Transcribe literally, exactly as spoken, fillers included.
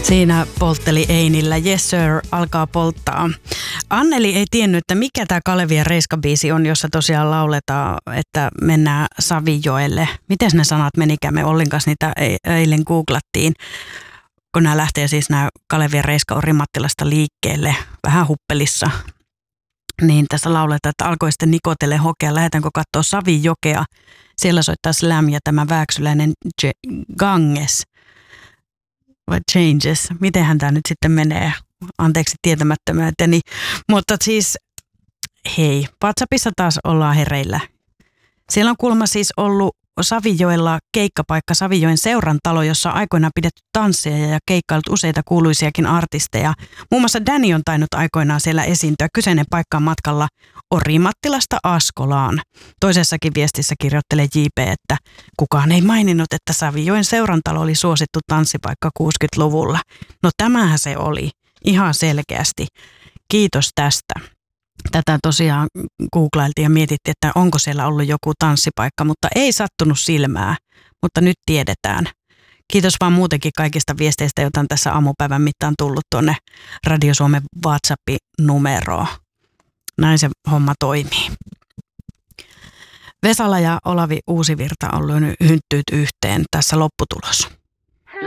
Siinä poltteli Einillä. Yes sir, alkaa polttaa. Anneli ei tiennyt, että mikä tämä Kalevi ja Reiska-biisi on, jossa tosiaan lauletaan, että mennään Savijoelle. Miten ne sanat menikään? Me Ollin kanssa niitä eilen googlattiin. Kun nämä lähtee siis nämä Kalevi ja Reiska Orimattilasta liikkeelle, vähän huppelissa. Niin tässä lauletaan, että alkoi sitten nikotelle hokea, lähdetäänkö katsoa Savijokea. Siellä soittaa Slam ja tämä vääksyläinen Ganges. Vai Changes. Mitenhän tämä nyt sitten menee? Anteeksi tietämättömyyteni. Mutta siis, hei, WhatsAppissa taas ollaan hereillä. Siellä on kuulemma siis ollut Savijoella keikkapaikka Savijoen seurantalo, jossa on aikoinaan pidetty tansseja ja keikkailut useita kuuluisiakin artisteja. Muun muassa Danny on tainnut aikoinaan siellä esiintyä. Kyseinen paikka on matkalla Orimattilasta Askolaan. Toisessakin viestissä kirjoittelee J P, että kukaan ei maininnut, että Savijoen seurantalo oli suosittu tanssipaikka kuusikymmentäluvulla. No tämähän se oli. Ihan selkeästi. Kiitos tästä. Tätä tosiaan googlailtiin ja mietittiin, että onko siellä ollut joku tanssipaikka, mutta ei sattunut silmää, mutta nyt tiedetään. Kiitos vaan muutenkin kaikista viesteistä, joita on tässä aamupäivän mittaan tullut tuonne Radio Suomen WhatsApp-numeroon. Näin se homma toimii. Vesala ja Olavi Uusivirta on lyönyt hynttyyt yhteen. Tässä lopputulos.